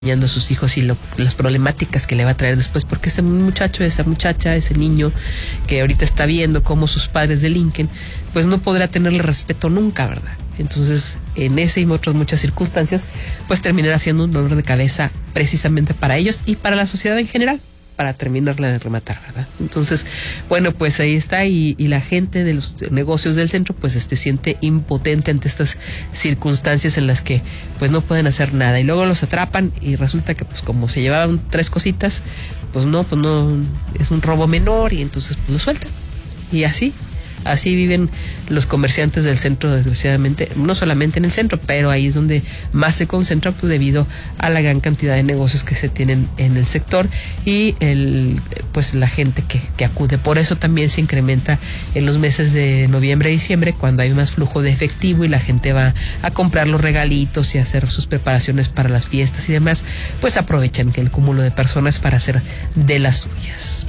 enseñando a sus hijos y las problemáticas que le va a traer después, porque ese muchacho, esa muchacha, ese niño que ahorita está viendo cómo sus padres delinquen, pues no podrá tenerle respeto nunca, ¿verdad? Entonces, en ese y otras muchas circunstancias, pues terminará siendo un dolor de cabeza precisamente para ellos y para la sociedad en general, para terminarla de rematar, ¿verdad? Entonces, bueno, pues ahí está, y la gente de los negocios del centro pues siente impotente ante estas circunstancias en las que pues no pueden hacer nada, y luego los atrapan y resulta que pues como se llevaban 3 cositas, pues no, es un robo menor, y entonces pues lo sueltan, y así viven los comerciantes del centro, desgraciadamente, no solamente en el centro, pero ahí es donde más se concentra, pues debido a la gran cantidad de negocios que se tienen en el sector y pues la gente que acude. Por eso también se incrementa en los meses de noviembre y diciembre, cuando hay más flujo de efectivo y la gente va a comprar los regalitos y a hacer sus preparaciones para las fiestas y demás, pues aprovechan que el cúmulo de personas para hacer de las suyas.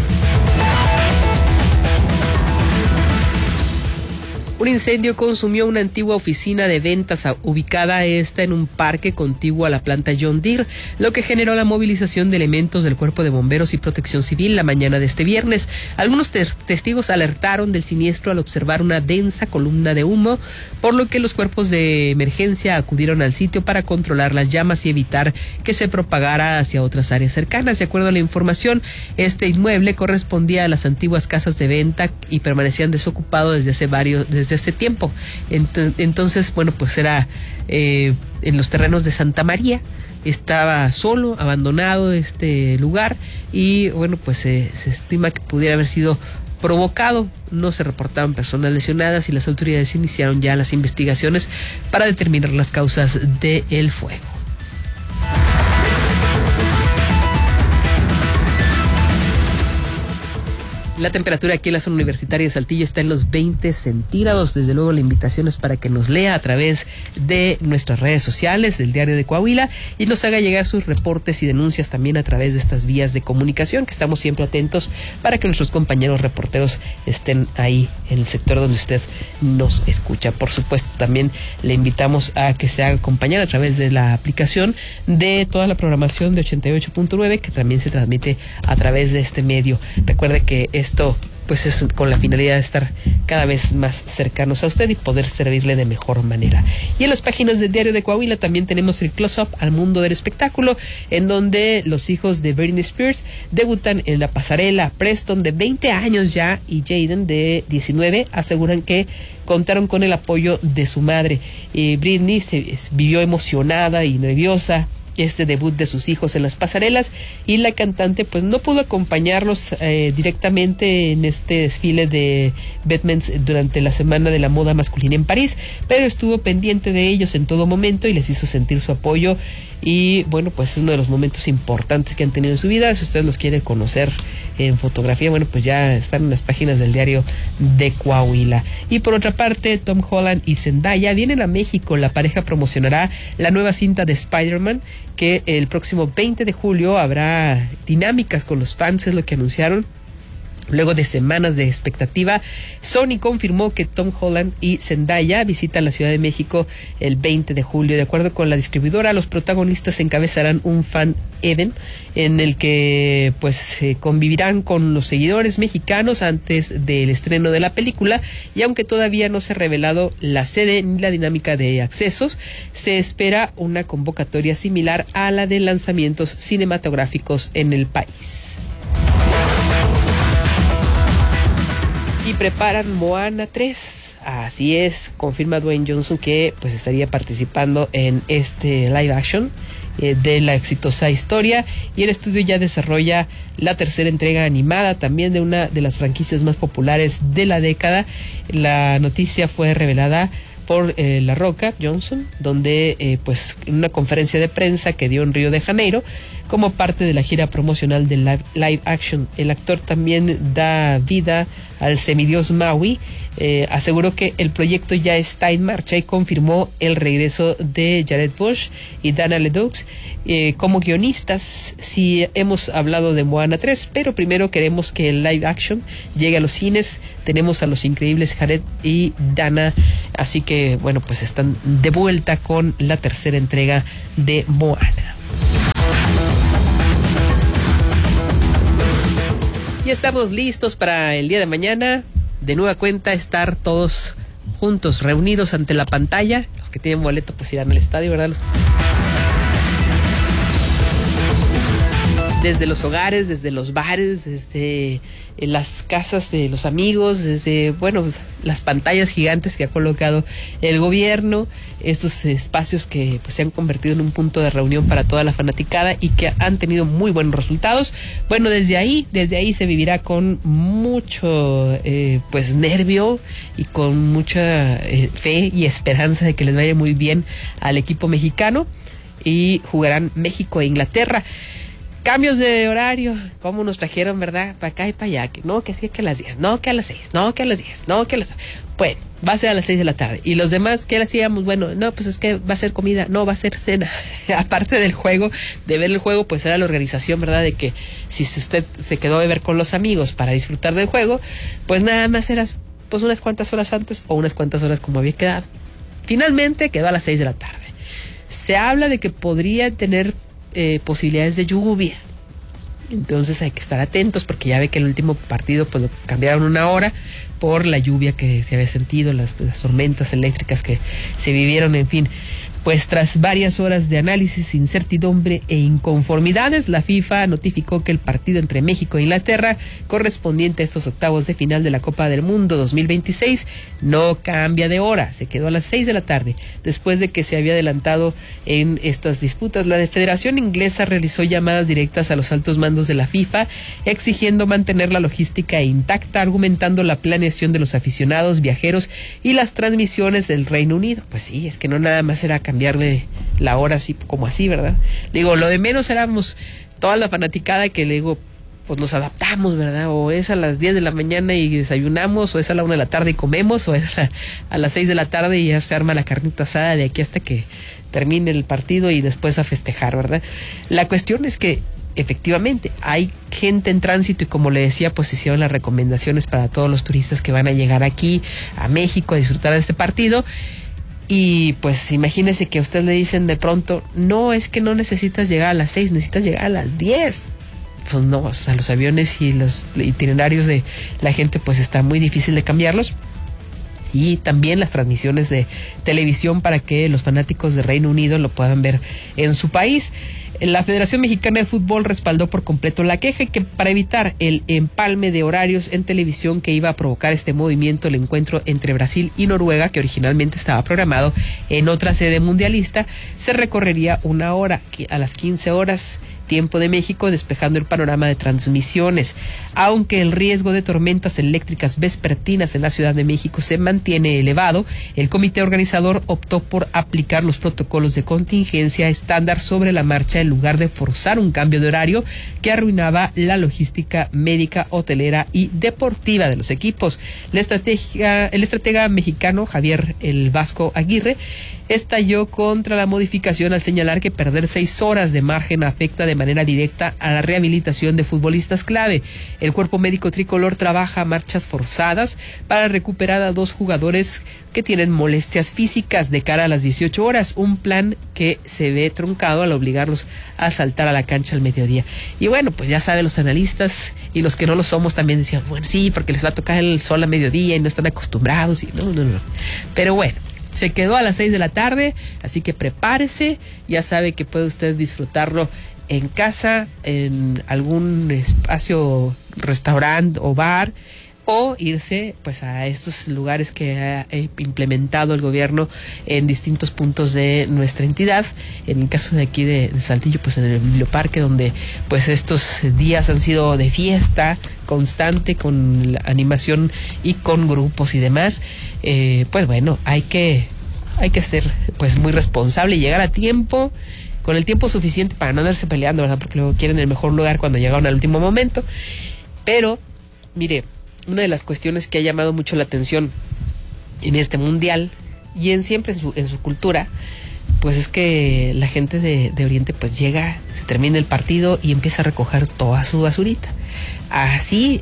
Un incendio consumió una antigua oficina de ventas ubicada en un parque contiguo a la planta John Deere, lo que generó la movilización de elementos del Cuerpo de Bomberos y Protección Civil la mañana de este viernes. Algunos testigos alertaron del siniestro al observar una densa columna de humo, por lo que los cuerpos de emergencia acudieron al sitio para controlar las llamas y evitar que se propagara hacia otras áreas cercanas. De acuerdo a la información, este inmueble correspondía a las antiguas casas de venta y permanecían desocupados desde hace tiempo. Entonces, bueno, pues era en los terrenos de Santa María. Estaba solo, abandonado este lugar, y bueno, pues se estima que pudiera haber sido provocado. No se reportaban personas lesionadas y las autoridades iniciaron ya las investigaciones para determinar las causas del fuego. La temperatura aquí en la zona universitaria de Saltillo está en los 20 centígrados. Desde luego la invitación es para que nos lea a través de nuestras redes sociales, del Diario de Coahuila, y nos haga llegar sus reportes y denuncias también a través de estas vías de comunicación, que estamos siempre atentos para que nuestros compañeros reporteros estén ahí en el sector donde usted nos escucha. Por supuesto, también le invitamos a que se haga acompañar a través de la aplicación de toda la programación de 88.9, que también se transmite a través de este medio. Recuerde que esto pues es con la finalidad de estar cada vez más cercanos a usted y poder servirle de mejor manera. Y en las páginas del Diario de Coahuila también tenemos el close-up al mundo del espectáculo, en donde los hijos de Britney Spears debutan en la pasarela. Preston, de 20 años ya, y Jaden, de 19, aseguran que contaron con el apoyo de su madre. Britney se vivió emocionada y nerviosa este debut de sus hijos en las pasarelas, y la cantante pues no pudo acompañarlos directamente en este desfile de Batmans durante la Semana de la Moda Masculina en París, pero estuvo pendiente de ellos en todo momento y les hizo sentir su apoyo. Y bueno, pues es uno de los momentos importantes que han tenido en su vida. Si usted los quiere conocer en fotografía, bueno, pues ya están en las páginas del Diario de Coahuila. Y por otra parte, Tom Holland y Zendaya vienen a México. La pareja promocionará la nueva cinta de Spider-Man, que el próximo 20 de julio habrá dinámicas con los fans, es lo que anunciaron. Luego de semanas de expectativa, Sony confirmó que Tom Holland y Zendaya visitan la Ciudad de México el 20 de julio. De acuerdo con la distribuidora, los protagonistas encabezarán un fan event en el que pues convivirán con los seguidores mexicanos antes del estreno de la película, y aunque todavía no se ha revelado la sede ni la dinámica de accesos, se espera una convocatoria similar a la de lanzamientos cinematográficos en el país. Y preparan Moana 3. Así es, confirma Dwayne Johnson que pues estaría participando en este live action de la exitosa historia, y el estudio ya desarrolla la tercera entrega animada también de una de las franquicias más populares de la década. La noticia fue revelada por La Roca Johnson, donde pues en una conferencia de prensa que dio en Río de Janeiro como parte de la gira promocional del live action. El actor también da vida al semidios Maui. Aseguró que el proyecto ya está en marcha y confirmó el regreso de Jared Bush y Dana Ledoux como guionistas. Sí, hemos hablado de Moana 3, pero primero queremos que el live action llegue a los cines. Tenemos a los increíbles Jared y Dana, así que bueno, pues están de vuelta con la tercera entrega de Moana. ya estamos listos para el día de mañana. De nueva cuenta estar todos juntos, reunidos ante la pantalla. Los que tienen boleto pues irán al estadio, ¿verdad? Desde los hogares, desde los bares, desde las casas de los amigos, desde, bueno, las pantallas gigantes que ha colocado el gobierno, estos espacios que pues, se han convertido en un punto de reunión para toda la fanaticada y que han tenido muy buenos resultados. Bueno, desde ahí se vivirá con mucho pues nervio y con mucha fe y esperanza de que les vaya muy bien al equipo mexicano, y jugarán México e Inglaterra. Cambios de horario, cómo nos trajeron, ¿verdad? Para acá y para allá, que no, que sí, que a las 10, no, que a las 6, no, que a las 10, no, que a las... Bueno, va a ser a las 6 de la tarde. Y los demás, ¿qué le hacíamos? Bueno, no, pues es que va a ser comida, no, va a ser cena. Aparte del juego, de ver el juego, pues era la organización, ¿verdad? De que si usted se quedó de ver con los amigos para disfrutar del juego, pues nada más era pues unas cuantas horas antes o unas cuantas horas como había quedado. Finalmente quedó a las 6 de la tarde. Se habla de que podría tener posibilidades de lluvia, entonces hay que estar atentos porque ya ve que el último partido pues lo cambiaron una hora por la lluvia que se había sentido, las tormentas eléctricas que se vivieron, en fin. Pues tras varias horas de análisis, incertidumbre e inconformidades, la FIFA notificó que el partido entre México e Inglaterra, correspondiente a estos octavos de final de la Copa del Mundo 2026, no cambia de hora, se quedó a las 6 de la tarde, después de que se había adelantado en estas disputas. La Federación Inglesa realizó llamadas directas a los altos mandos de la FIFA, exigiendo mantener la logística intacta, argumentando la planeación de los aficionados, viajeros y las transmisiones del Reino Unido. Pues sí, es que no nada más era cambiarle la hora así como así, ¿verdad? Digo, lo de menos éramos toda la fanaticada que le digo, pues nos adaptamos, ¿verdad? O es a las 10 de la mañana y desayunamos, o es a la 1 de la tarde y comemos, o es a las 6 de la tarde y ya se arma la carnita asada de aquí hasta que termine el partido y después a festejar, ¿verdad? La cuestión es que efectivamente hay gente en tránsito y como le decía, pues hicieron las recomendaciones para todos los turistas que van a llegar aquí a México a disfrutar de este partido. Y pues imagínese que a usted le dicen de pronto, no, es que no necesitas llegar a las 6, necesitas llegar a las 10. Pues no, o sea, los aviones y los itinerarios de la gente pues está muy difícil de cambiarlos. Y también las transmisiones de televisión para que los fanáticos de Reino Unido lo puedan ver en su país. La Federación Mexicana de Fútbol respaldó por completo la queja y que para evitar el empalme de horarios en televisión que iba a provocar este movimiento, el encuentro entre Brasil y Noruega, que originalmente estaba programado en otra sede mundialista, se recorrería una hora, a las 15 horas tiempo de México, despejando el panorama de transmisiones. Aunque el riesgo de tormentas eléctricas vespertinas en la Ciudad de México se mantiene elevado, el comité organizador optó por aplicar los protocolos de contingencia estándar sobre la marcha en lugar de forzar un cambio de horario que arruinaba la logística médica, hotelera y deportiva de los equipos. El estratega mexicano Javier El Vasco Aguirre estalló contra la modificación al señalar que perder 6 horas de margen afecta de manera directa a la rehabilitación de futbolistas clave. El cuerpo médico tricolor trabaja a marchas forzadas para recuperar a 2 jugadores que tienen molestias físicas de cara a las 18 horas, un plan que se ve truncado al obligarlos a saltar a la cancha al mediodía. Y bueno, pues ya saben los analistas y los que no lo somos también decían, bueno, sí, porque les va a tocar el sol a mediodía y no están acostumbrados y no. Pero bueno, se quedó a las 6 de la tarde, así que prepárese, ya sabe que puede usted disfrutarlo en casa, en algún espacio, restaurante o bar, o irse pues a estos lugares que ha implementado el gobierno en distintos puntos de nuestra entidad. En el caso de aquí de Saltillo, pues en el Biblioparque, donde pues estos días han sido de fiesta constante con la animación y con grupos y demás. Pues bueno, hay que ser pues muy responsable y llegar a tiempo, con el tiempo suficiente para no andarse peleando, ¿verdad? Porque luego quieren el mejor lugar cuando llegaron al último momento. Pero mire, una de las cuestiones que ha llamado mucho la atención en este mundial y siempre en su cultura, pues es que la gente de Oriente pues llega, se termina el partido y empieza a recoger toda su basurita. Así,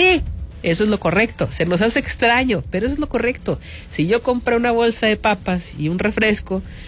eso es lo correcto. Se nos hace extraño, pero eso es lo correcto. Si yo compro una bolsa de papas y un refresco,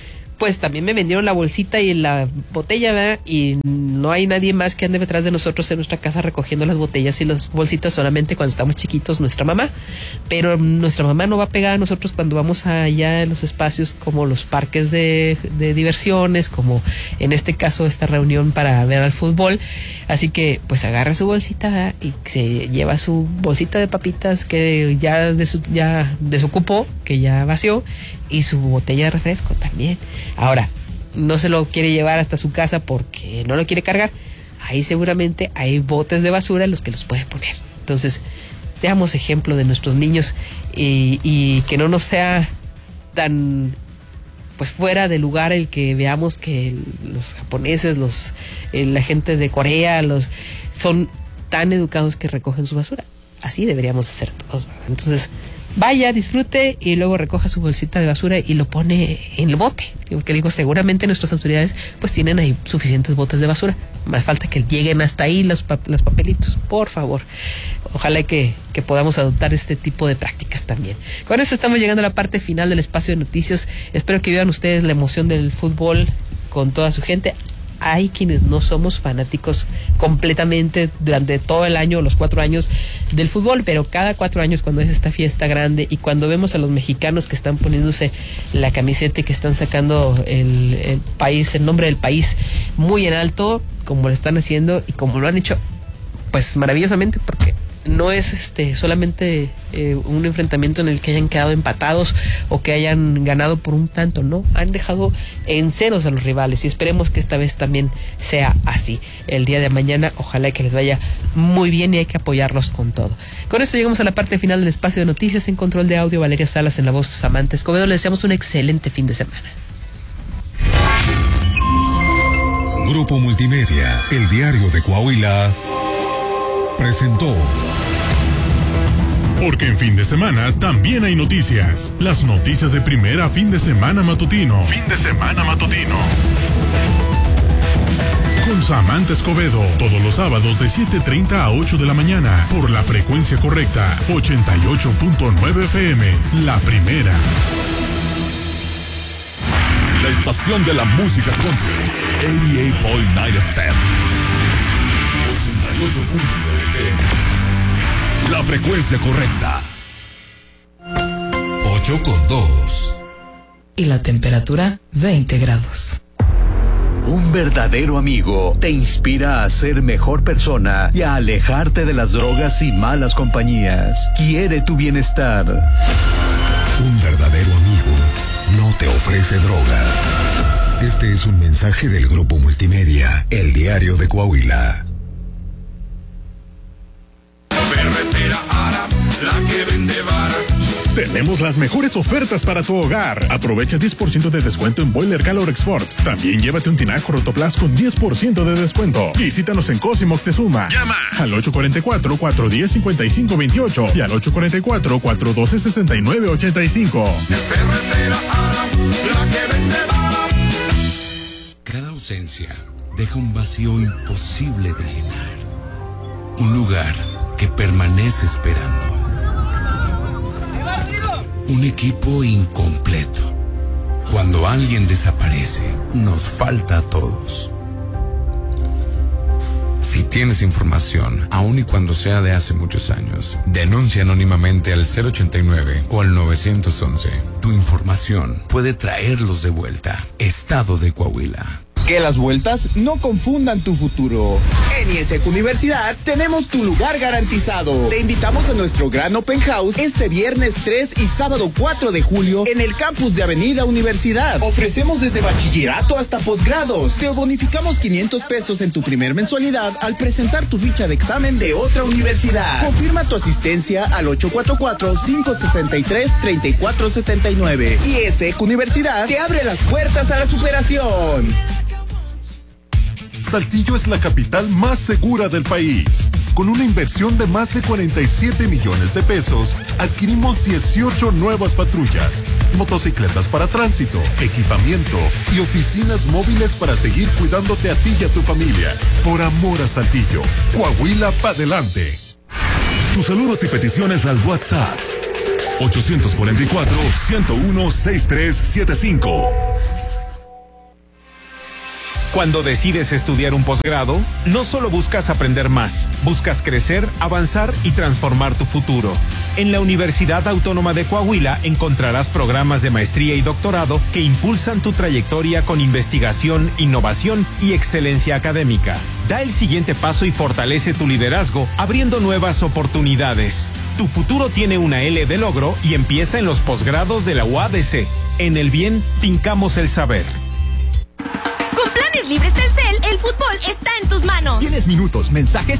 pues también me vendieron la bolsita y la botella, ¿verdad? Y no hay nadie más que ande detrás de nosotros en nuestra casa recogiendo las botellas y las bolsitas, solamente cuando estamos chiquitos nuestra mamá. Pero nuestra mamá no va pegada a nosotros cuando vamos allá en los espacios como los parques de diversiones, como en este caso esta reunión para ver al fútbol. Así que pues agarra su bolsita, ¿verdad? Y se lleva su bolsita de papitas que ya desocupó, que ya vació, y su botella de refresco también. Ahora, no se lo quiere llevar hasta su casa porque no lo quiere cargar. Ahí seguramente hay botes de basura en los que los puede poner. Entonces, seamos ejemplo de nuestros niños y que no nos sea tan pues fuera de lugar el que veamos que los japoneses, la gente de Corea, son tan educados que recogen su basura. Así deberíamos hacer todos, ¿verdad? Entonces, vaya, disfrute y luego recoja su bolsita de basura y lo pone en el bote. Porque digo, seguramente nuestras autoridades pues tienen ahí suficientes botes de basura. Más falta que lleguen hasta ahí los papelitos, por favor. Ojalá que podamos adoptar este tipo de prácticas también. Con esto estamos llegando a la parte final del espacio de noticias. Espero que vivan ustedes la emoción del fútbol con toda su gente. Hay quienes no somos fanáticos completamente durante todo el año, los 4 años del fútbol, pero cada 4 años cuando es esta fiesta grande y cuando vemos a los mexicanos que están poniéndose la camiseta y que están sacando el país, el nombre del país muy en alto, como lo están haciendo y como lo han hecho pues maravillosamente, porque no es solamente un enfrentamiento en el que hayan quedado empatados o que hayan ganado por un tanto, no, han dejado en ceros a los rivales y esperemos que esta vez también sea así. El día de mañana ojalá que les vaya muy bien y hay que apoyarlos con todo. Con esto llegamos a la parte final del espacio de noticias. En control de audio Valeria Salas, en la voz Samantha Escobedo. Les deseamos un excelente fin de semana. Grupo Multimedia, el diario de Coahuila, presentó. Porque en fin de semana también hay noticias. Las noticias de primera fin de semana matutino. Fin de semana matutino. Con Samantha Escobedo, todos los sábados de 7:30 a 8 de la mañana, por la frecuencia correcta, 88.9 FM, la primera. La estación de la música country, 88.9 FM. 88.9 FM. La frecuencia correcta. 8:2. Y la temperatura, 20 grados. Un verdadero amigo te inspira a ser mejor persona y a alejarte de las drogas y malas compañías. Quiere tu bienestar. Un verdadero amigo no te ofrece drogas. Este es un mensaje del Grupo Multimedia, el diario de Coahuila. Ferretera Ara, la que vende vara. Tenemos las mejores ofertas para tu hogar. Aprovecha 10% de descuento en Boiler Calorex Forts. También llévate un tinaco Rotoplas con 10% de descuento. Visítanos en Cosimo Moctezuma. Llama al 844-410-5528 y al 844-412-6985. Ferretera Ara, la que vende vara. Cada ausencia deja un vacío imposible de llenar. Un lugar que permanece esperando. Un equipo incompleto. Cuando alguien desaparece, nos falta a todos. Si tienes información, aun y cuando sea de hace muchos años, denuncia anónimamente al 089 o al 911. Tu información puede traerlos de vuelta. Estado de Coahuila. Que las vueltas no confundan tu futuro. En IESEC Universidad tenemos tu lugar garantizado. Te invitamos a nuestro gran open house este viernes 3 y sábado 4 de julio en el campus de Avenida Universidad. Ofrecemos desde bachillerato hasta posgrados. Te bonificamos 500 pesos en tu primer mensualidad al presentar tu ficha de examen de otra universidad. Confirma tu asistencia al 844-563-3479. IESEC Universidad te abre las puertas a la superación. Saltillo es la capital más segura del país. Con una inversión de más de 47 millones de pesos, adquirimos 18 nuevas patrullas, motocicletas para tránsito, equipamiento y oficinas móviles para seguir cuidándote a ti y a tu familia. Por amor a Saltillo, Coahuila pa' adelante. Tus saludos y peticiones al WhatsApp 844-101-6375. Cuando decides estudiar un posgrado, no solo buscas aprender más, buscas crecer, avanzar y transformar tu futuro. En la Universidad Autónoma de Coahuila encontrarás programas de maestría y doctorado que impulsan tu trayectoria con investigación, innovación y excelencia académica. Da el siguiente paso y fortalece tu liderazgo, abriendo nuevas oportunidades. Tu futuro tiene una L de logro y empieza en los posgrados de la UADC. En el bien, fincamos el saber. Con planes libres Telcel, el fútbol está en tus manos. Tienes minutos, mensajes